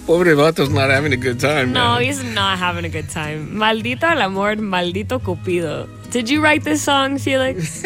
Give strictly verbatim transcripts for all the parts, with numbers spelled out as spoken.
Pobre Vato's not having a good time, No, man. he's not having a good time. Maldito el amor, maldito Cupido. Did you write this song, Felix?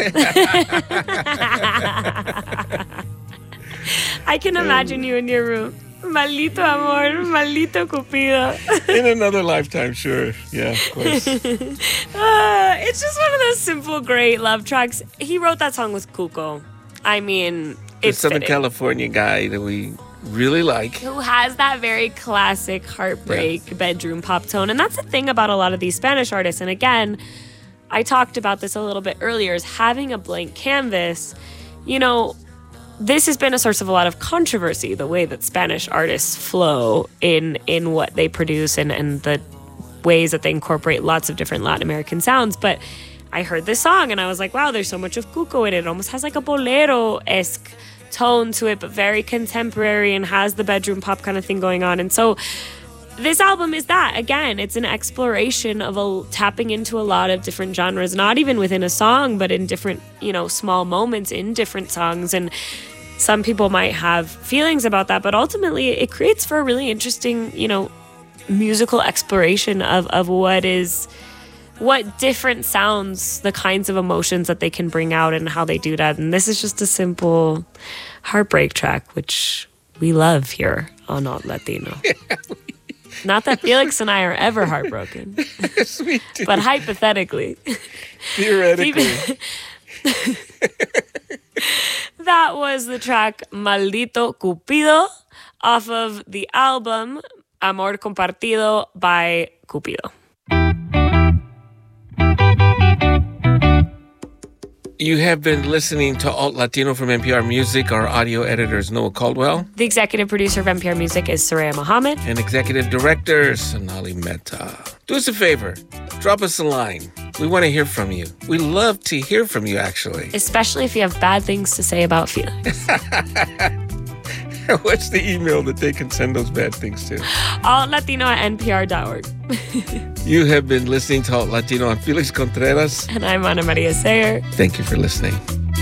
I can imagine you in your room. Maldito amor, maldito Cupido. In another lifetime, sure. Yeah, of course. uh, it's just one of those simple, great love tracks. He wrote that song with Cuco. I mean, it's Southern fitting. California guy that we really like. Who has that very classic heartbreak yeah. bedroom pop tone. And that's the thing about a lot of these Spanish artists. And again, I talked about this a little bit earlier, is having a blank canvas. You know, this has been a source of a lot of controversy, the way that Spanish artists flow in in what they produce and, and the ways that they incorporate lots of different Latin American sounds. But I heard this song and I was like, wow, there's so much of Cuco in it. It almost has like a bolero-esque tone to it, but very contemporary and has the bedroom pop kind of thing going on. And so this album is that. Again, it's an exploration of a, tapping into a lot of different genres, not even within a song, but in different, you know, small moments in different songs. And some people might have feelings about that, but ultimately it creates for a really interesting, you know, musical exploration of, of what is, what different sounds, the kinds of emotions that they can bring out and how they do that. And this is just a simple heartbreak track, which we love here on Alt Latino. Yeah, we... Not that Felix and I are ever heartbroken. Yes, we do. But hypothetically. Theoretically. That was the track Maldito Cupido off of the album Amor Compartido by Cupido. You have been listening to Alt Latino from N P R Music. Our audio editor is Noah Caldwell. The executive producer of N P R Music is Soraya Mohammed. And executive director, Sonali Mehta. Do us a favor. Drop us a line. We want to hear from you. We love to hear from you, actually. Especially if you have bad things to say about Felix. What's the email that they can send those bad things to? alt latino at n p r dot org. You have been listening to Alt Latino. I'm Felix Contreras. And I'm Ana Maria Sayer. Thank you for listening.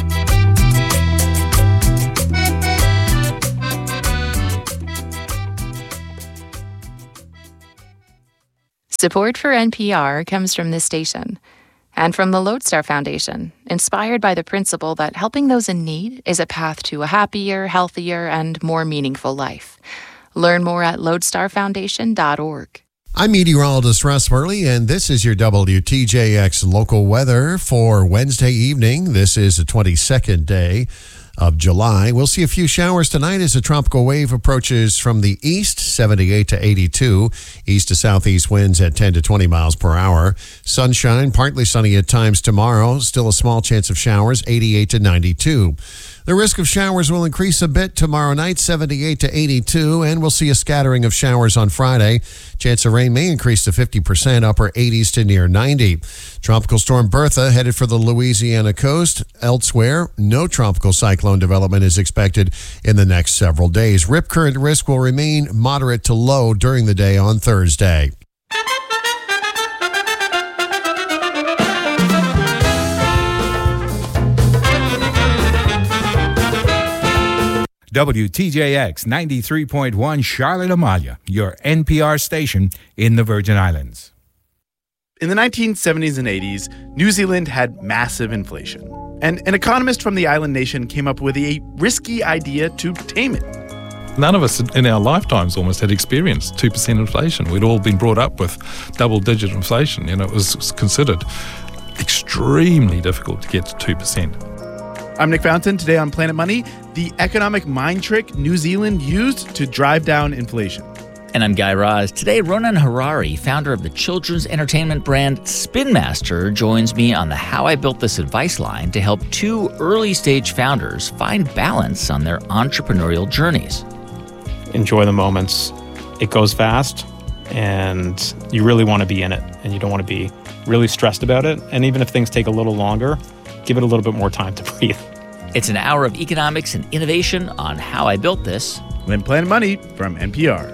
Support for N P R comes from this station and from the Lodestar Foundation, inspired by the principle that helping those in need is a path to a happier, healthier, and more meaningful life. Learn more at lodestar foundation dot org. I'm meteorologist Russ Murley, and this is your W T J X local weather for Wednesday evening. This is the twenty-second day of July. We'll see a few showers tonight as a tropical wave approaches from the east, seventy-eight to eighty-two. East to southeast winds at ten to twenty miles per hour. Sunshine, partly sunny at times tomorrow. Still a small chance of showers, eighty-eight to ninety-two. The risk of showers will increase a bit tomorrow night, seventy-eight to eighty-two, and we'll see a scattering of showers on Friday. Chance of rain may increase to fifty percent, upper eighties to near ninety. Tropical storm Bertha headed for the Louisiana coast. Elsewhere, no tropical cyclone development is expected in the next several days. Rip current risk will remain moderate to low during the day on Thursday. W T J X ninety-three point one Charlotte Amalia, your N P R station in the Virgin Islands. In the nineteen seventies and eighties, New Zealand had massive inflation. And an economist from the island nation came up with a risky idea to tame it. None of us in our lifetimes almost had experienced two percent inflation. We'd all been brought up with double-digit inflation. You know, it was considered extremely difficult to get to two percent. I'm Nick Fountain. Today on Planet Money, the economic mind trick New Zealand used to drive down inflation. And I'm Guy Raz. Today, Ronan Harari, founder of the children's entertainment brand Spin Master, joins me on the How I Built This advice line to help two early-stage founders find balance on their entrepreneurial journeys. Enjoy the moments. It goes fast, and you really want to be in it, and you don't want to be really stressed about it. And even if things take a little longer, give it a little bit more time to breathe. It's an hour of economics and innovation on How I Built This. When Planet Money from N P R.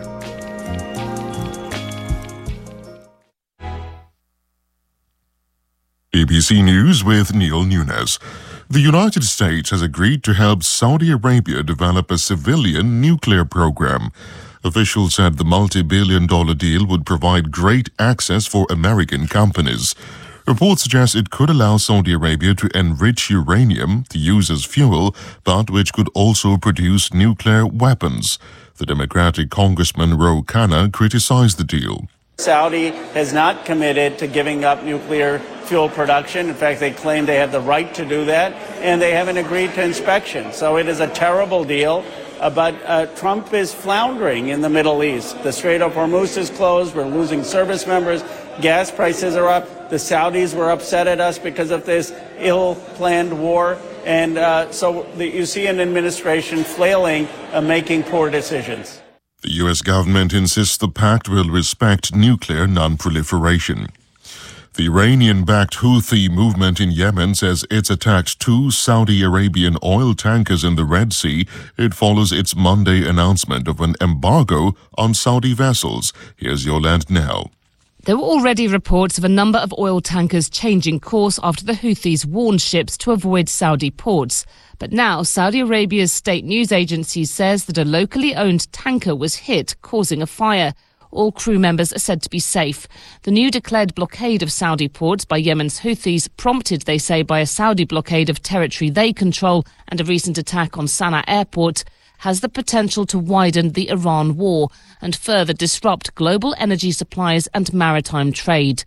A B C News with Neil Nunes. The United States has agreed to help Saudi Arabia develop a civilian nuclear program. Officials said the multi-billion dollar deal would provide great access for American companies. Reports suggest it could allow Saudi Arabia to enrich uranium to use as fuel, but which could also produce nuclear weapons. The Democratic Congressman Ro Khanna criticized the deal. Saudi has not committed to giving up nuclear fuel production. In fact, they claim they have the right to do that, and they haven't agreed to inspection. So it is a terrible deal. Uh, but uh, Trump is floundering in the Middle East. The Strait of Hormuz is closed. We're losing service members. Gas prices are up. The Saudis were upset at us because of this ill-planned war. And uh, so the, you see an administration flailing, uh, making poor decisions. The U S government insists the pact will respect nuclear non-proliferation. The Iranian-backed Houthi movement in Yemen says it's attacked two Saudi Arabian oil tankers in the Red Sea. It follows its Monday announcement of an embargo on Saudi vessels. Here's Yolande Now. There were already reports of a number of oil tankers changing course after the Houthis warned ships to avoid Saudi ports. But now Saudi Arabia's state news agency says that a locally owned tanker was hit, causing a fire. All crew members are said to be safe. The new declared blockade of Saudi ports by Yemen's Houthis, prompted, they say, by a Saudi blockade of territory they control and a recent attack on Sana'a airport, has the potential to widen the Iran war and further disrupt global energy supplies and maritime trade.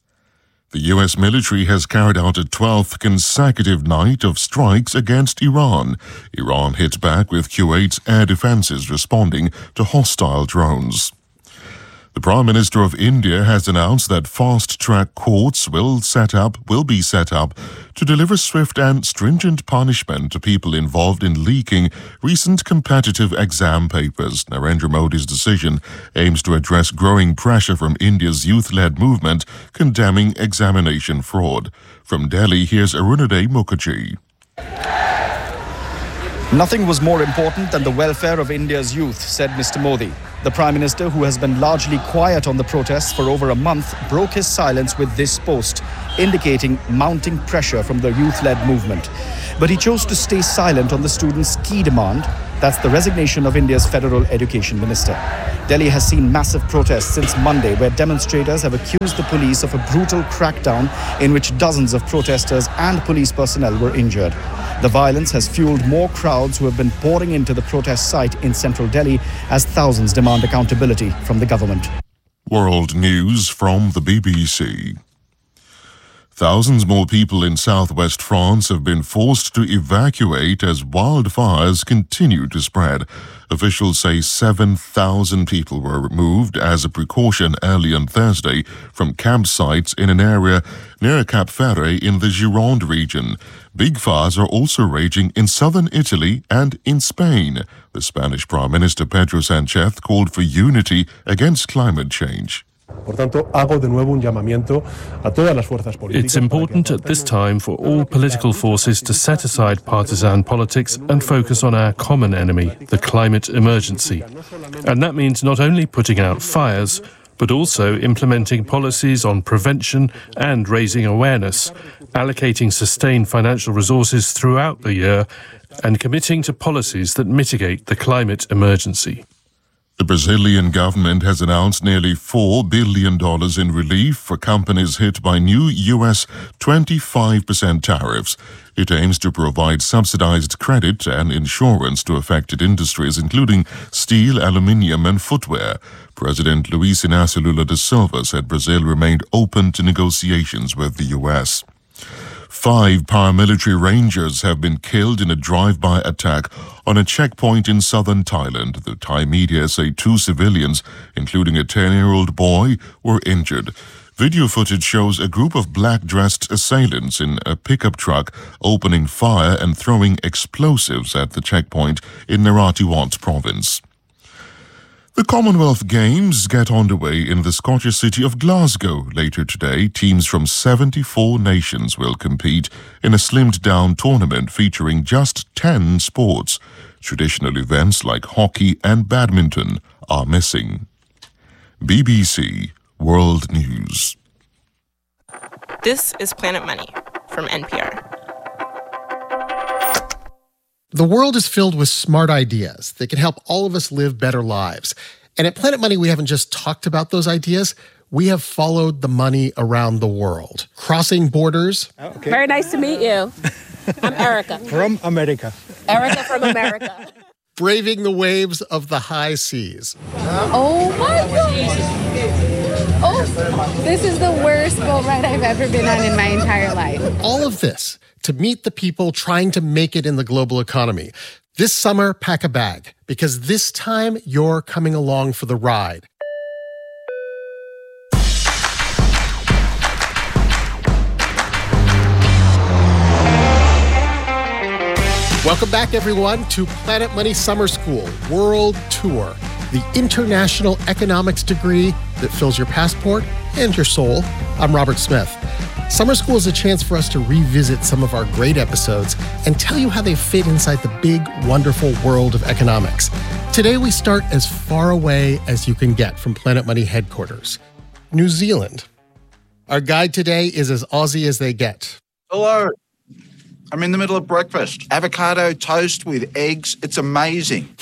The U S military has carried out a twelfth consecutive night of strikes against Iran. Iran hit back with Kuwait's air defenses responding to hostile drones. The Prime Minister of India has announced that fast-track courts will set up will be set up to deliver swift and stringent punishment to people involved in leaking recent competitive exam papers. Narendra Modi's decision aims to address growing pressure from India's youth-led movement condemning examination fraud. From Delhi, here's Arunadhay Mukherjee. Nothing was more important than the welfare of India's youth, said Mister Modi. The Prime Minister, who has been largely quiet on the protests for over a month, broke his silence with this post, indicating mounting pressure from the youth-led movement. But he chose to stay silent on the students' key demand. That's the resignation of India's Federal Education Minister. Delhi has seen massive protests since Monday, where demonstrators have accused the police of a brutal crackdown in which dozens of protesters and police personnel were injured. The violence has fueled more crowds who have been pouring into the protest site in central Delhi as thousands demand accountability from the government. World News from the B B C. Thousands more people in southwest France have been forced to evacuate as wildfires continue to spread. Officials say seven thousand people were removed as a precaution early on Thursday from campsites in an area near Cap Ferret in the Gironde region. Big fires are also raging in southern Italy and in Spain. The Spanish Prime Minister Pedro Sánchez called for unity against climate change. It's important at this time for all political forces to set aside partisan politics and focus on our common enemy, the climate emergency. And that means not only putting out fires, but also implementing policies on prevention and raising awareness, allocating sustained financial resources throughout the year, and committing to policies that mitigate the climate emergency. The Brazilian government has announced nearly four billion dollars in relief for companies hit by new U S twenty-five percent tariffs. It aims to provide subsidized credit and insurance to affected industries, including steel, aluminium, and footwear. President Luiz Inácio Lula da Silva said Brazil remained open to negotiations with the U S. Five paramilitary rangers have been killed in a drive-by attack on a checkpoint in southern Thailand. The Thai media say two civilians, including a ten-year-old boy, were injured. Video footage shows a group of black-dressed assailants in a pickup truck opening fire and throwing explosives at the checkpoint in Narathiwat province. The Commonwealth Games get underway in the Scottish city of Glasgow later today. Teams from seventy-four nations will compete in a slimmed-down tournament featuring just ten sports. Traditional events like hockey and badminton are missing. B B C World News. This is Planet Money from N P R. The world is filled with smart ideas that can help all of us live better lives. And at Planet Money, we haven't just talked about those ideas. We have followed the money around the world, crossing borders. Oh, okay. Very nice to meet you. I'm Erica. From America. Erica from America. Braving the waves of the high seas. Oh my God. Oh, this is the worst boat ride I've ever been on in my entire life. All of this to meet the people trying to make it in the global economy. This summer, pack a bag, because this time you're coming along for the ride. Welcome back, everyone, to Planet Money Summer School World Tour, the international economics degree that fills your passport and your soul. I'm Robert Smith. Summer School is a chance for us to revisit some of our great episodes and tell you how they fit inside the big, wonderful world of economics. Today, we start as far away as you can get from Planet Money headquarters, New Zealand. Our guide today is as Aussie as they get. Hello. I'm in the middle of breakfast. Avocado toast with eggs. It's amazing.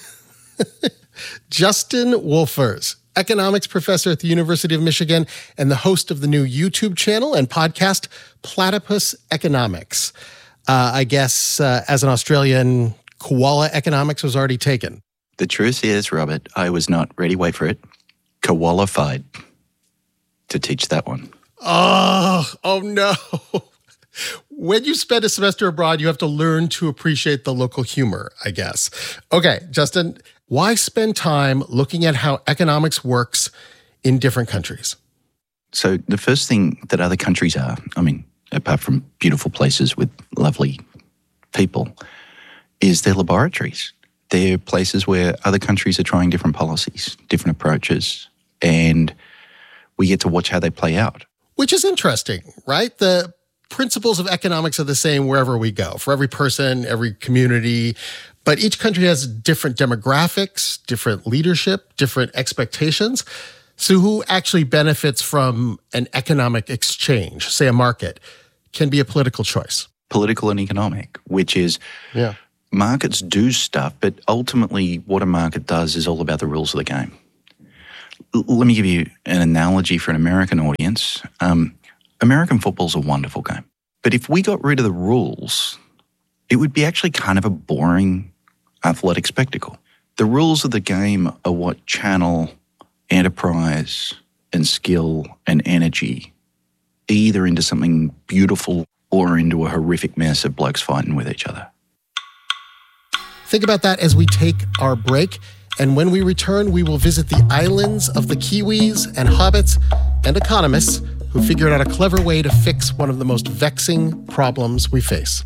Justin Wolfers, economics professor at the University of Michigan and the host of the new YouTube channel and podcast, Platypus Economics. Uh, I guess uh, as an Australian, koala economics was already taken. The truth is, Robert, I was not ready, wait for it, qualified to teach that one. Oh, oh no. When you spend a semester abroad, you have to learn to appreciate the local humor, I guess. Okay, Justin, why spend time looking at how economics works in different countries? So the first thing that other countries are, I mean, apart from beautiful places with lovely people, is their laboratories. They're places where other countries are trying different policies, different approaches, and we get to watch how they play out. Which is interesting, right? The principles of economics are the same wherever we go, for every person, every community, but each country has different demographics, different leadership, different expectations. So who actually benefits from an economic exchange, say a market, can be a political choice. Political and economic, which is yeah. Markets do stuff, but ultimately what a market does is all about the rules of the game. L- let me give you an analogy for an American audience. Um, American football's a wonderful game. But if we got rid of the rules, it would be actually kind of a boring athletic spectacle. The rules of the game are what channel enterprise and skill and energy either into something beautiful or into a horrific mess of blokes fighting with each other. Think about that as we take our break. And when we return, we will visit the islands of the Kiwis and hobbits and economists who figured out a clever way to fix one of the most vexing problems we face.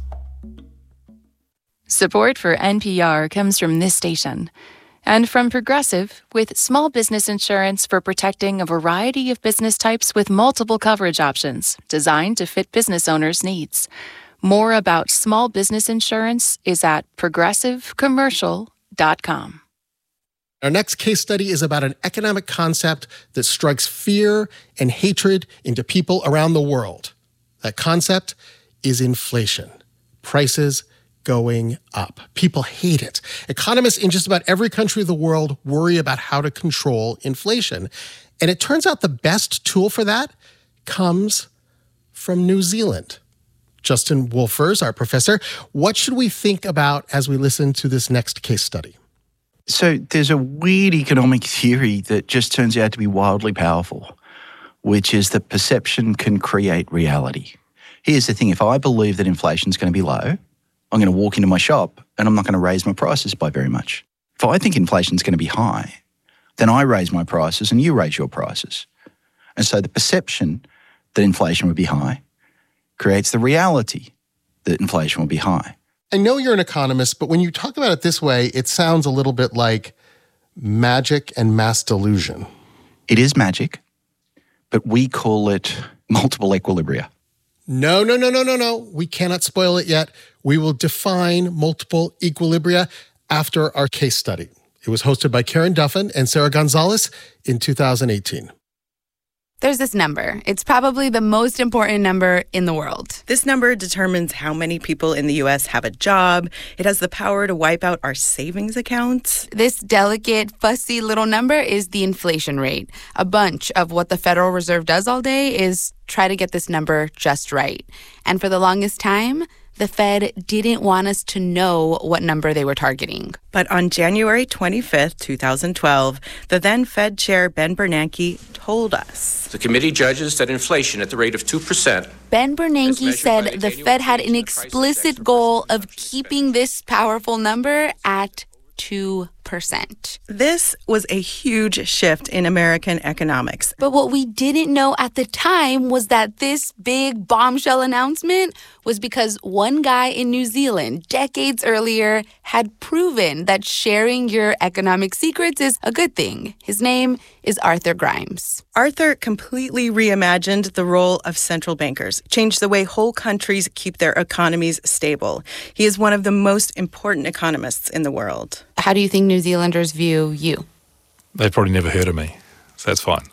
Support for N P R comes from this station and from Progressive, with small business insurance for protecting a variety of business types with multiple coverage options designed to fit business owners' needs. More about small business insurance is at progressive commercial dot com. Our next case study is about an economic concept that strikes fear and hatred into people around the world. That concept is inflation. Prices going up. People hate it. Economists in just about every country of the world worry about how to control inflation. And it turns out the best tool for that comes from New Zealand. Justin Wolfers, our professor, what should we think about as we listen to this next case study? So there's a weird economic theory that just turns out to be wildly powerful, which is that perception can create reality. Here's the thing. If I believe that inflation's going to be low, I'm going to walk into my shop and I'm not going to raise my prices by very much. If I think inflation's going to be high, then I raise my prices and you raise your prices. And so the perception that inflation would be high creates the reality that inflation will be high. I know you're an economist, but when you talk about it this way, it sounds a little bit like magic and mass delusion. It is magic, but we call it multiple equilibria. No, no, no, no, no, no. We cannot spoil it yet. We will define multiple equilibria after our case study. It was hosted by Karen Duffin and Sarah Gonzalez in two thousand eighteen. There's this number. It's probably the most important number in the world. This number determines how many people in the U S have a job. It has the power to wipe out our savings accounts. This delicate, fussy little number is the inflation rate. A bunch of what the Federal Reserve does all day is try to get this number just right. And for the longest time, the Fed didn't want us to know what number they were targeting. But on January twenty-fifth, twenty twelve, the then Fed chair Ben Bernanke told us. The committee judges that inflation at the rate of two percent. Ben Bernanke said the Fed had an explicit goal of keeping this powerful number at two percent. This was a huge shift in American economics. But what we didn't know at the time was that this big bombshell announcement was because one guy in New Zealand decades earlier had proven that sharing your economic secrets is a good thing. His name is Arthur Grimes. Arthur completely reimagined the role of central bankers, changed the way whole countries keep their economies stable. He is one of the most important economists in the world. How do you think New Zealanders view you? They've probably never heard of me, so that's fine.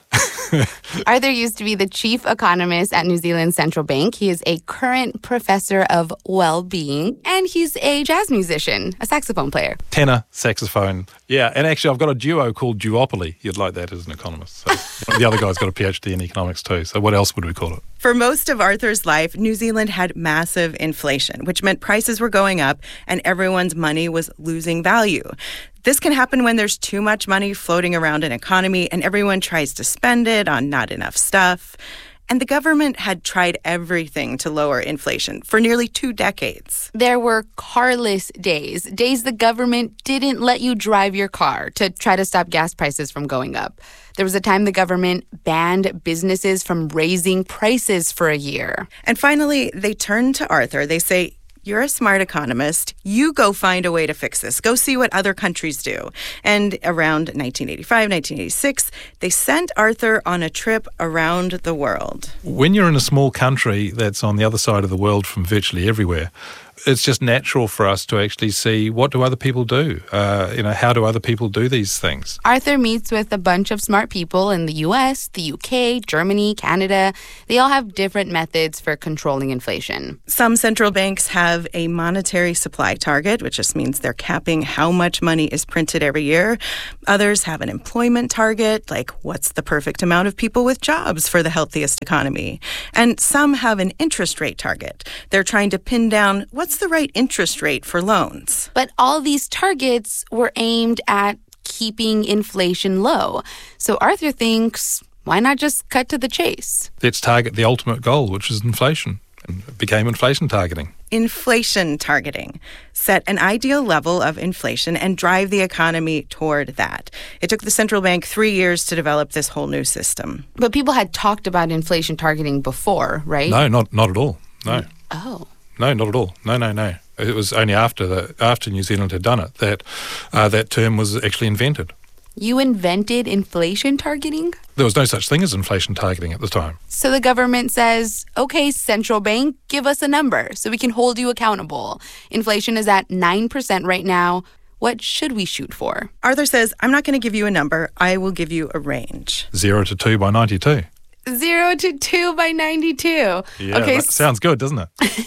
Arthur used to be the chief economist at New Zealand Central Bank. He is a current professor of well-being, and he's a jazz musician, a saxophone player. Tenor, saxophone. Yeah, and actually I've got a duo called Duopoly. You'd like that as an economist. So the other guy's got a PhD in economics too, so what else would we call it? For most of Arthur's life, New Zealand had massive inflation, which meant prices were going up and everyone's money was losing value. This can happen when there's too much money floating around an economy and everyone tries to spend it on not enough stuff. And the government had tried everything to lower inflation for nearly two decades. There were carless days, days the government didn't let you drive your car to try to stop gas prices from going up. There was a time the government banned businesses from raising prices for a year. And finally, they turned to Arthur. They say, "You're a smart economist. You go find a way to fix this. Go see what other countries do." And around nineteen eighty-five, nineteen eighty-six, they sent Arthur on a trip around the world. When you're in a small country that's on the other side of the world from virtually everywhere, it's just natural for us to actually see what do other people do? Uh, you know, how do other people do these things? Arthur meets with a bunch of smart people in the U S, the U K, Germany, Canada. They all have different methods for controlling inflation. Some central banks have a monetary supply target, which just means they're capping how much money is printed every year. Others have an employment target, like what's the perfect amount of people with jobs for the healthiest economy. And some have an interest rate target. They're trying to pin down what's the right interest rate for loans. But all these targets were aimed at keeping inflation low. So Arthur thinks, why not just cut to the chase? Let's target the ultimate goal, which is inflation. And it became inflation targeting. Inflation targeting. Set an ideal level of inflation and drive the economy toward that. It took the central bank three years to develop this whole new system. But people had talked about inflation targeting before, right? No, not not at all. No. Oh. No, not at all. No, no, no. It was only after the after New Zealand had done it that uh, that term was actually invented. You invented inflation targeting? There was no such thing as inflation targeting at the time. So the government says, okay, central bank, give us a number so we can hold you accountable. Inflation is at nine percent right now. What should we shoot for? Arthur says, I'm not going to give you a number. I will give you a range. Zero to two by ninety-two. Zero to two by ninety-two. Yeah, okay, that sounds good, doesn't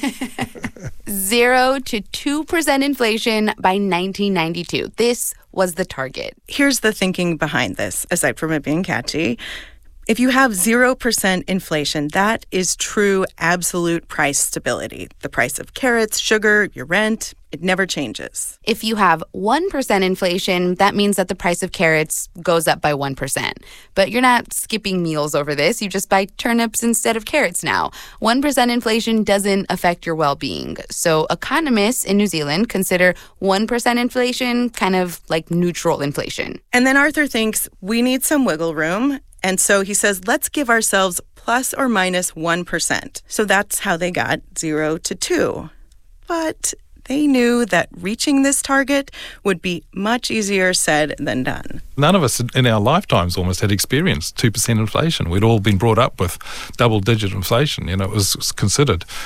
it? Zero to two percent inflation by nineteen ninety-two. This was the target. Here's the thinking behind this, aside from it being catchy. If you have zero percent inflation, that is true absolute price stability. The price of carrots, sugar, your rent, it never changes. If you have one percent inflation, that means that the price of carrots goes up by one percent. But you're not skipping meals over this. You just buy turnips instead of carrots now. one percent inflation doesn't affect your well-being. So economists in New Zealand consider one percent inflation kind of like neutral inflation. And then Arthur thinks we need some wiggle room. And so he says, let's give ourselves plus or minus one percent. So that's how they got zero to two. But they knew that reaching this target would be much easier said than done. None of us in our lifetimes almost had experienced two percent inflation. We'd all been brought up with double-digit inflation. You know, it was considered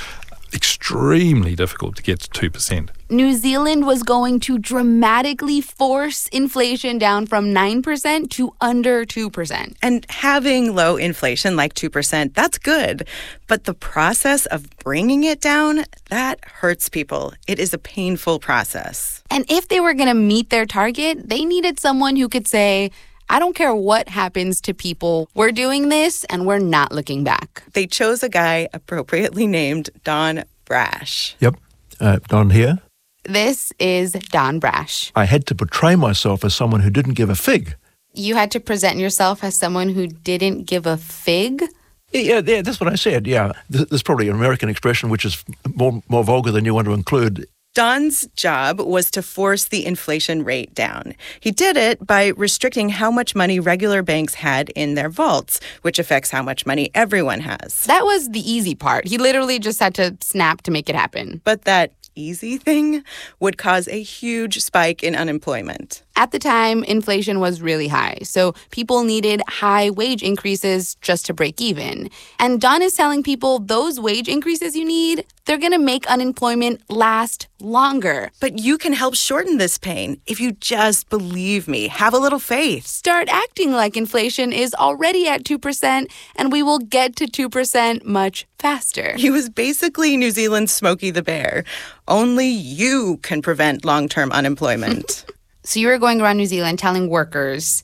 extremely difficult to get to two percent. New Zealand was going to dramatically force inflation down from nine percent to under two percent. And having low inflation like two percent, that's good. But the process of bringing it down, that hurts people. It is a painful process. And if they were going to meet their target, they needed someone who could say, I don't care what happens to people. We're doing this and we're not looking back. They chose a guy appropriately named Don Brash. Yep, uh, Don here. This is Don Brash. I had to portray myself as someone who didn't give a fig. You had to present yourself as someone who didn't give a fig? Yeah, yeah, that's what I said, yeah. There's probably an American expression which is more, more vulgar than you want to include. Don's job was to force the inflation rate down. He did it by restricting how much money regular banks had in their vaults, which affects how much money everyone has. That was the easy part. He literally just had to snap to make it happen. But that easy thing would cause a huge spike in unemployment. At the time, inflation was really high, so people needed high wage increases just to break even. And Don is telling people those wage increases you need, they're going to make unemployment last longer. But you can help shorten this pain if you just believe me. Have a little faith. Start acting like inflation is already at two percent, and we will get to two percent much faster. He was basically New Zealand's Smokey the Bear. Only you can prevent long-term unemployment. So you were going around New Zealand telling workers,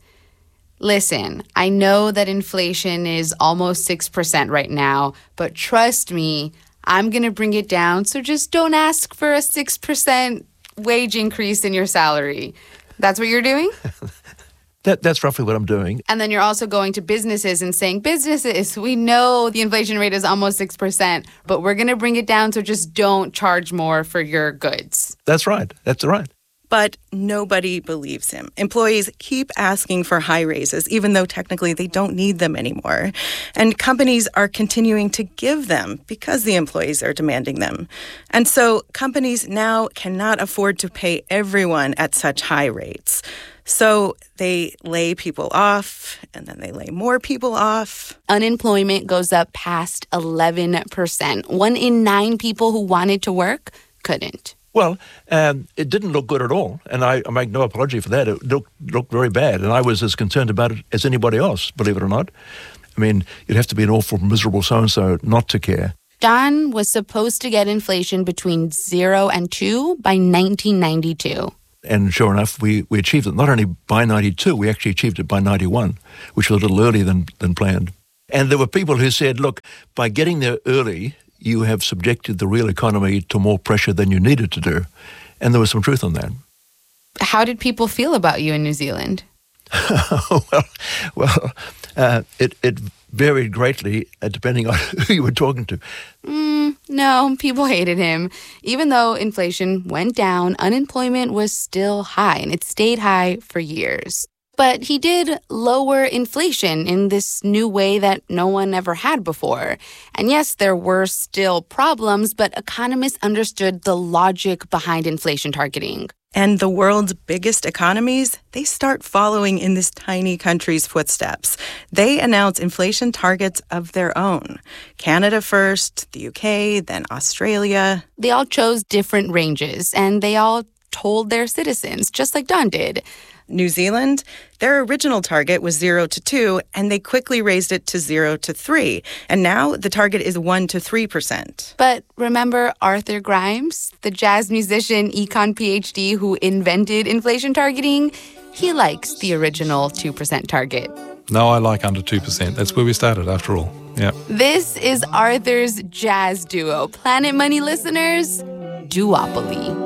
listen, I know that inflation is almost six percent right now, but trust me, I'm going to bring it down, so just don't ask for a six percent wage increase in your salary. That's what you're doing? that That's roughly what I'm doing. And then you're also going to businesses and saying, businesses, we know the inflation rate is almost six percent, but we're going to bring it down, so just don't charge more for your goods. That's right. That's right. But nobody believes him. Employees keep asking for high raises, even though technically they don't need them anymore. And companies are continuing to give them because the employees are demanding them. And so companies now cannot afford to pay everyone at such high rates. So they lay people off, and then they lay more people off. Unemployment goes up past eleven percent. One in nine people who wanted to work couldn't. Well, um, it didn't look good at all, and I, I make no apology for that. It looked, looked very bad, and I was as concerned about it as anybody else, believe it or not. I mean, you'd have to be an awful, miserable so-and-so not to care. Don was supposed to get inflation between zero and two by nineteen ninety-two. And sure enough, we, we achieved it not only by ninety-two, we actually achieved it by ninety-one, which was a little earlier than, than planned. And there were people who said, look, by getting there early, you have subjected the real economy to more pressure than you needed to do. And there was some truth on that. How did people feel about you in New Zealand? well, well uh, it, it varied greatly uh, depending on who you were talking to. Mm, no, people hated him. Even though inflation went down, unemployment was still high, and it stayed high for years. But he did lower inflation in this new way that no one ever had before. And yes, there were still problems, but economists understood the logic behind inflation targeting. And the world's biggest economies, they start following in this tiny country's footsteps. They announce inflation targets of their own. Canada first, the U K, then Australia. They all chose different ranges, and they all told their citizens, just like Don did. New Zealand, their original target was zero to two, and they quickly raised it to zero to three. And now the target is one to three percent. But remember Arthur Grimes, the jazz musician, econ P H D who invented inflation targeting? He likes the original two percent target. No, I like under two percent. That's where we started, after all. Yeah. This is Arthur's jazz duo. Planet Money listeners, duopoly.